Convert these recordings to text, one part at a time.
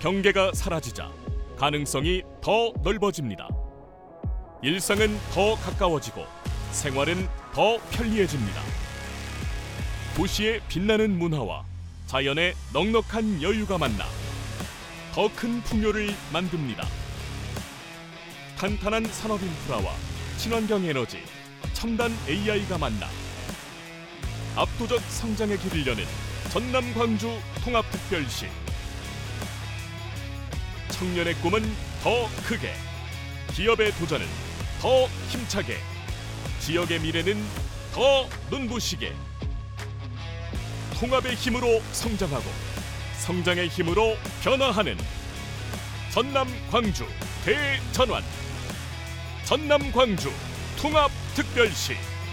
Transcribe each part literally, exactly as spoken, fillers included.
경계가 사라지자 가능성이 더 넓어집니다. 일상은 더 가까워지고 생활은 더 편리해집니다. 도시의 빛나는 문화와 자연의 넉넉한 여유가 만나 더 큰 풍요를 만듭니다. 탄탄한 산업 인프라와 친환경 에너지, 첨단 에이아이가 만나 압도적 성장의 길을 여는 전남 광주 통합특별시. 청년의 꿈은 더 크게, 기업의 도전은 더 힘차게, 지역의 미래는 더 눈부시게. 통합의 힘으로 성장하고 성장의 힘으로 변화하는 전남 광주 대전환. 전남 광주 통합특별시.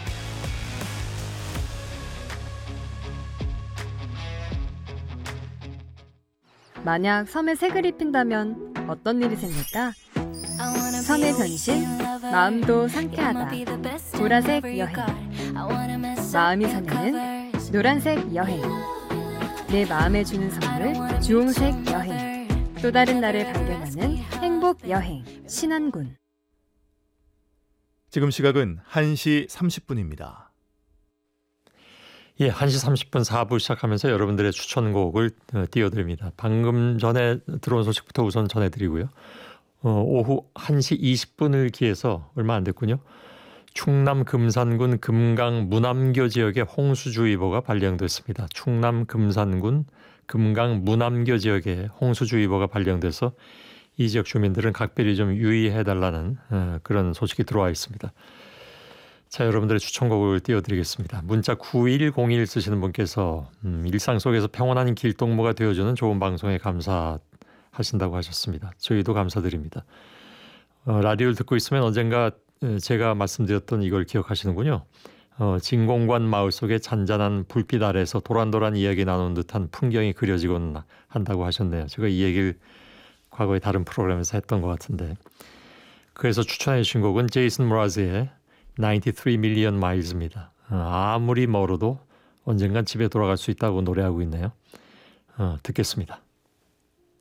만약 섬에 색을 입힌다면 어떤 일이 생길까? 섬의 변신, 마음도 상쾌하다. 보라색 여행. 마음이 설레는 노란색 여행. 내 마음에 주는 선물, 주홍색 여행. 또 다른 나를 발견하는 행복 여행, 신안군. 지금 시각은 한 시 삼십 분입니다. 예, 한 시 삼십 분 사 부 시작하면서 여러분들의 추천곡을 띄워드립니다. 방금 전에 들어온 소식부터 우선 전해드리고요. 어, 오후 한 시 이십 분을 기해서 얼마 안 됐군요. 충남 금산군 금강 무남교 지역에 홍수주의보가 발령됐습니다. 충남 금산군 금강 무남교 지역에 홍수주의보가 발령돼서 이 지역 주민들은 각별히 좀 유의해달라는 어, 그런 소식이 들어와 있습니다. 자, 여러분들의 추천곡을 띄워드리겠습니다. 문자 구일공일 쓰시는 분께서 음, 일상 속에서 평온한 길동무가 되어주는 좋은 방송에 감사하신다고 하셨습니다. 저희도 감사드립니다. 어, 라디오를 듣고 있으면 언젠가 제가 말씀드렸던 이걸 기억하시는군요. 어, 진공관 마을 속의 잔잔한 불빛 아래에서 도란도란 이야기 나누는 듯한 풍경이 그려지곤 한다고 하셨네요. 제가 이 얘기를 과거에 다른 프로그램에서 했던 것 같은데. 그래서 추천해 주신 곡은 제이슨 모라즈의 나인티쓰리 밀리언 마일즈입니다. 어, 아무리 멀어도 언젠간 집에 돌아갈 수 있다고 노래하고 있네요. 어, 듣겠습니다.